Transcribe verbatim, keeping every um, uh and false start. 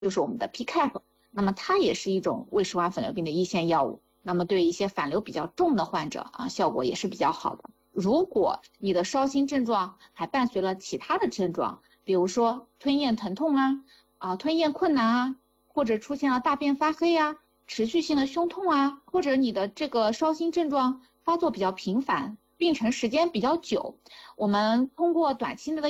就是我们的 P C A P， 那么它也是一种胃食管粉瘤病的一线药物，那么对一些反流比较重的患者啊，效果也是比较好的。如果你的烧心症状还伴随了其他的症状，比如说吞咽疼痛啊，啊吞咽困难啊，或者出现了大便发黑啊，持续性的胸痛啊，或者你的这个烧心症状发作比较频繁，病程时间比较久，我们通过短期内的